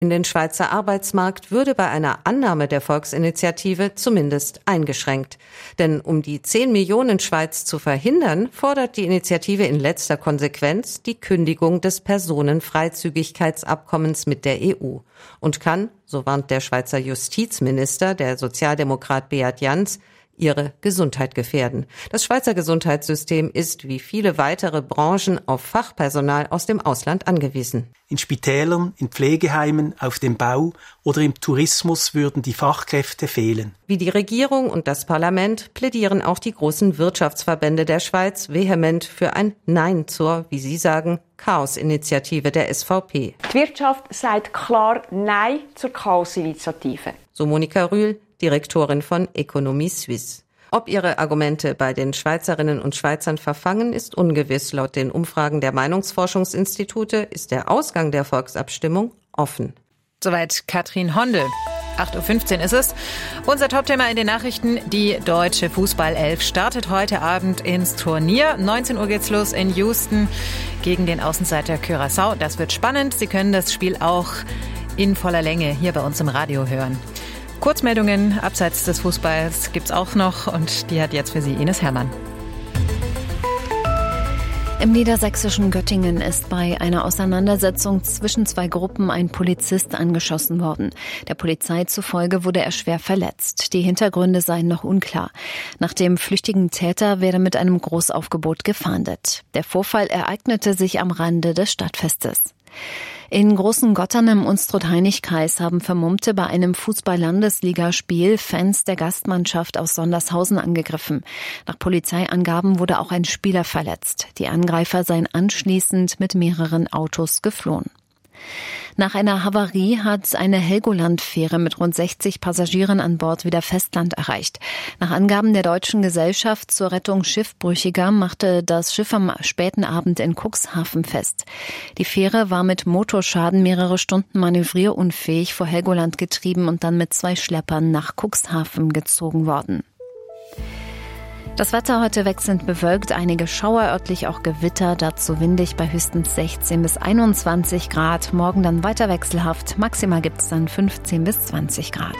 in den Schweizer Arbeitsmarkt würde bei einer Annahme der Volksinitiative zumindest eingeschränkt. Denn um die 10 Millionen Schweiz zu verhindern, fordert die Initiative in letzter Konsequenz die Kündigung des Personenfreizügigkeitsabkommens mit der EU und kann, so warnt der Schweizer Justizminister, der Sozialdemokrat Beat Jans, ihre Gesundheit gefährden. Das Schweizer Gesundheitssystem ist wie viele weitere Branchen auf Fachpersonal aus dem Ausland angewiesen. In Spitälern, in Pflegeheimen, auf dem Bau oder im Tourismus würden die Fachkräfte fehlen. Wie die Regierung und das Parlament plädieren auch die großen Wirtschaftsverbände der Schweiz vehement für ein Nein zur, wie sie sagen, Chaos-Initiative der SVP. Die Wirtschaft sagt klar Nein zur Chaos-Initiative. So Monika Rühl, Direktorin von Economie Suisse. Ob ihre Argumente bei den Schweizerinnen und Schweizern verfangen, ist ungewiss. Laut den Umfragen der Meinungsforschungsinstitute ist der Ausgang der Volksabstimmung offen. Soweit Katrin Hondel. 8.15 Uhr ist es. Unser Topthema in den Nachrichten. Die deutsche Fußball-Elf startet heute Abend ins Turnier. 19 Uhr geht's los in Houston gegen den Außenseiter Curaçao. Das wird spannend. Sie können das Spiel auch in voller Länge hier bei uns im Radio hören. Kurzmeldungen abseits des Fußballs gibt's auch noch und die hat jetzt für Sie Ines Herrmann. Im niedersächsischen Göttingen ist bei einer Auseinandersetzung zwischen zwei Gruppen ein Polizist angeschossen worden. Der Polizei zufolge wurde er schwer verletzt. Die Hintergründe seien noch unklar. Nach dem flüchtigen Täter werde mit einem Großaufgebot gefahndet. Der Vorfall ereignete sich am Rande des Stadtfestes. In Großengottern im Unstrut-Hainich-Kreis haben Vermummte bei einem Fußball-Landesligaspiel Fans der Gastmannschaft aus Sondershausen angegriffen. Nach Polizeiangaben wurde auch ein Spieler verletzt. Die Angreifer seien anschließend mit mehreren Autos geflohen. Nach einer Havarie hat eine Helgoland-Fähre mit rund 60 Passagieren an Bord wieder Festland erreicht. Nach Angaben der Deutschen Gesellschaft zur Rettung Schiffbrüchiger machte das Schiff am späten Abend in Cuxhaven fest. Die Fähre war mit Motorschaden mehrere Stunden manövrierunfähig vor Helgoland getrieben und dann mit 2 Schleppern nach Cuxhaven gezogen worden. Das Wetter heute wechselnd bewölkt, einige Schauer, örtlich auch Gewitter, dazu windig bei höchstens 16 bis 21 Grad. Morgen dann weiter wechselhaft, maximal gibt's dann 15 bis 20 Grad.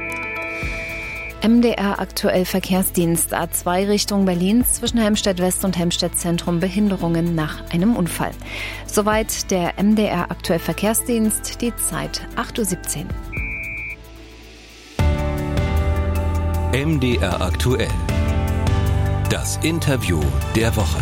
MDR aktuell Verkehrsdienst A2 Richtung Berlin zwischen Helmstedt West und Helmstedt Zentrum Behinderungen nach einem Unfall. Soweit der MDR aktuell Verkehrsdienst, die Zeit 8.17 Uhr. MDR aktuell. Das Interview der Woche.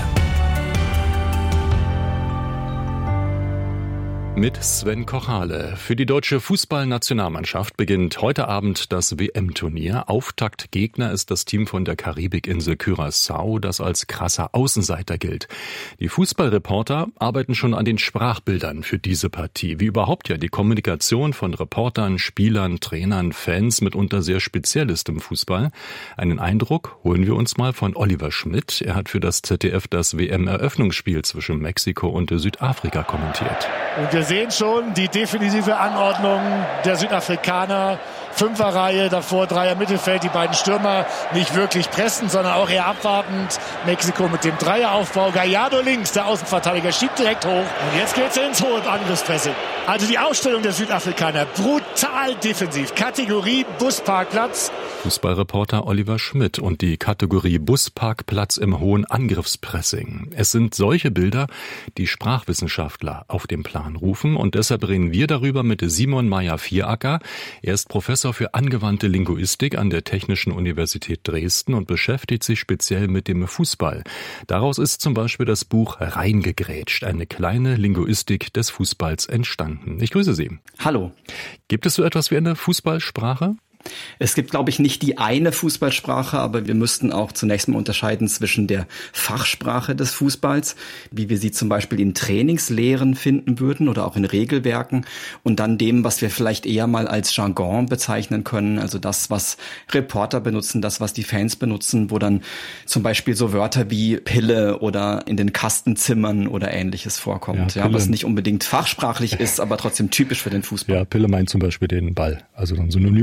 Mit Sven Kochale. Für die deutsche Fußballnationalmannschaft beginnt heute Abend das WM-Turnier. Auftaktgegner ist das Team von der Karibikinsel Curaçao, das als krasser Außenseiter gilt. Die Fußballreporter arbeiten schon an den Sprachbildern für diese Partie. Wie überhaupt ja die Kommunikation von Reportern, Spielern, Trainern, Fans mitunter sehr speziell ist im Fußball. Einen Eindruck holen wir uns mal von Oliver Schmidt. Er hat für das ZDF das WM-Eröffnungsspiel zwischen Mexiko und Südafrika kommentiert. Und wir sehen schon die defensive Anordnung der Südafrikaner. Fünferreihe, davor Dreier Mittelfeld, die beiden Stürmer nicht wirklich pressen, sondern auch eher abwartend. Mexiko mit dem Dreieraufbau. Gallardo links, der Außenverteidiger, schiebt direkt hoch. Und jetzt geht's ins hohe Angriffspressing. Also die Aufstellung der Südafrikaner, brutal defensiv. Kategorie Busparkplatz. Fußballreporter Oliver Schmidt und die Kategorie Busparkplatz im hohen Angriffspressing. Es sind solche Bilder, die Sprachwissenschaftler auf den Plan rufen. Und deshalb reden wir darüber mit Simon Meyer-Vieracker. Er ist Professor für angewandte Linguistik an der Technischen Universität Dresden und beschäftigt sich speziell mit dem Fußball. Daraus ist zum Beispiel das Buch Reingegrätscht, eine kleine Linguistik des Fußballs entstanden. Ich grüße Sie. Hallo. Gibt es so etwas wie eine Fußballsprache? Es gibt, glaube ich, nicht die eine Fußballsprache, aber wir müssten auch zunächst mal unterscheiden zwischen der Fachsprache des Fußballs, wie wir sie zum Beispiel in Trainingslehren finden würden oder auch in Regelwerken, und dann dem, was wir vielleicht eher mal als Jargon bezeichnen können, also das, was Reporter benutzen, das, was die Fans benutzen, wo dann zum Beispiel so Wörter wie Pille oder in den Kastenzimmern oder Ähnliches vorkommt, ja, was nicht unbedingt fachsprachlich ist, aber trotzdem typisch für den Fußball. Ja, Pille meint zum Beispiel den Ball, also ein Synonym dafür.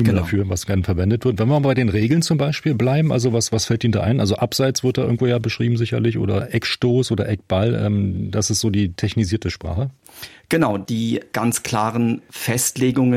was gern verwendet wird. Wenn wir mal bei den Regeln zum Beispiel bleiben, also was fällt Ihnen da ein? Also Abseits wird da irgendwo ja beschrieben sicherlich oder Eckstoß oder Eckball. Das ist so die technisierte Sprache. Genau, die ganz klaren Festlegungen